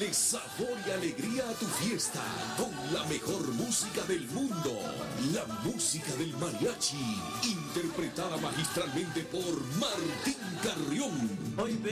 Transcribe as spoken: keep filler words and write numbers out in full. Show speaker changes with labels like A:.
A: Dale sabor y alegría a tu fiesta con la mejor música del mundo. La música del mariachi, interpretada magistralmente por Martín Carrión.
B: Hoy